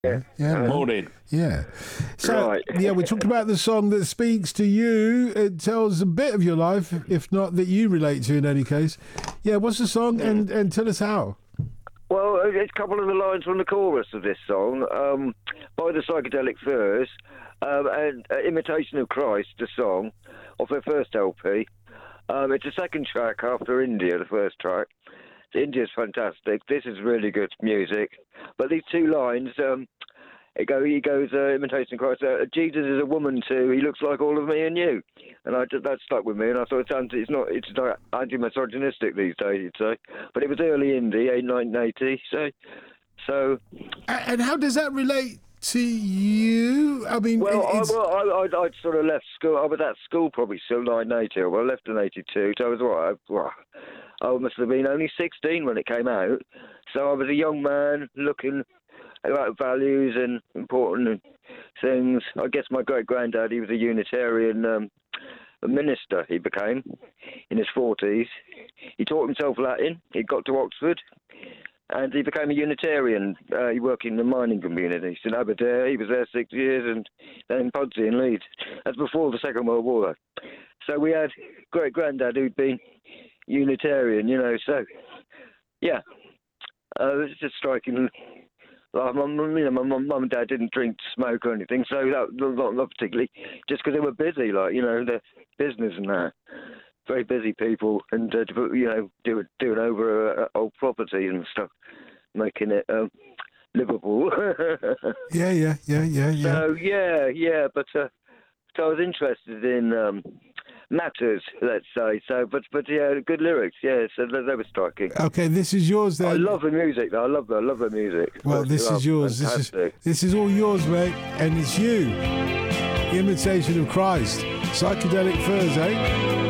Yeah, man. Morning. Yeah. So, Right. yeah, we talked about the song that speaks to you. It tells a bit of your life, if not that you relate to in any case. Yeah, what's the song? And tell us how. Well, it's a couple of the lines from the chorus of this song, by the Psychedelic Furs, and Imitation of Christ, the song, of their first LP. It's the second track after India, the first track. India's fantastic. This is really good music. But these two lines, he goes, Imitation of Christ, Jesus is a woman too. He looks like all of me and you. And that stuck with me, and I thought it's like anti-misogynistic these days, you'd say. But it was early indie, 1980, so. And how does that relate to you? I mean, I'd sort of left school. I was at school probably still 1980. Well, I left in 82, so I was I must have been only 16 when it came out. So I was a young man looking about values and important things. I guess my great-granddad, he was a Unitarian minister, he became, in his 40s. He taught himself Latin. He got to Oxford, and he became a Unitarian. He worked in the mining community. In Aberdare, he was there 6 years, and then in Pudsey in Leeds. That's before the Second World War. So we had great-granddad who'd been Unitarian, so, yeah. It's just striking. Like my mum and dad didn't drink, smoke or anything, so that not particularly, just because they were busy, their business and that. Very busy people, and doing over old property and stuff, making it livable. Yeah. So but so I was interested in matters, let's say. So, but yeah, good lyrics. Yeah, so they were striking. Okay, this is yours then. I love the music, though. I love the music. Well, this is yours. This is all yours, mate, and it's you. Imitation of Christ. Psychedelic Furs, eh?